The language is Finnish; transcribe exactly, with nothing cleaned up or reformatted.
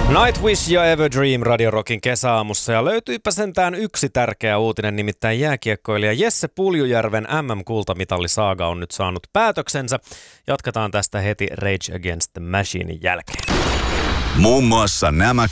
Nightwish ja Everdream Radio Rockin kesäaamussa ja löytyypä sentään yksi tärkeä uutinen, nimittäin jääkiekkoilija Jesse Puljujärven M M-kultamitalisaaga on nyt saanut päätöksensä. Jatketaan tästä heti Rage Against the Machinein jälkeen. Muun muassa nämä